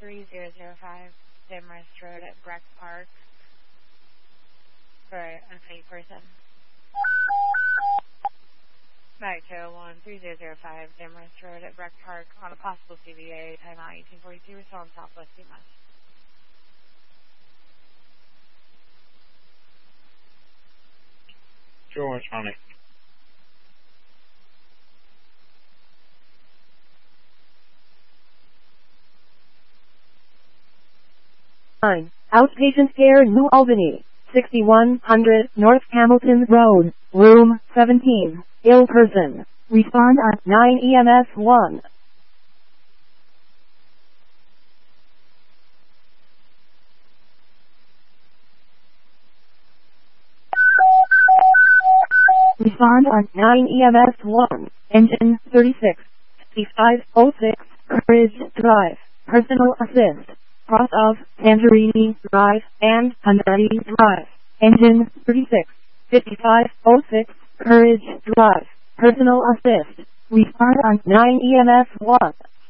3005 Demorest Road at Breck Park for an unfit person. Back to 3005 Demorest Road at Breck Park on a possible CVA, timeout 1842, we're still in Southwest Sea Much. George, honey. Outpatient Care New Albany, 6100 North Hamilton Road, Room 17, ill person. Respond at 9 EMS 1. Respond on 9 EMS 1, engine 36, 6506, Courage Drive, personal assist, cross of Tangerini Drive and Hyundai Drive, engine 36, 5506, Courage Drive, personal assist, respond on 9 EMS 1.